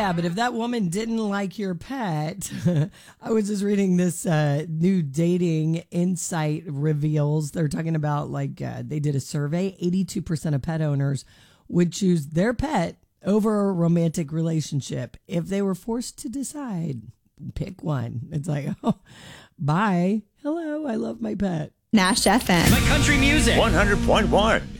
Yeah, but if that woman didn't like your pet, I was just reading this new dating insight reveals. They're talking about they did a survey. 82% of pet owners would choose their pet over a romantic relationship if they were forced to decide. Pick one. It's like, oh, bye. Hello, I love my pet. Nash FM. My country music. 100.1.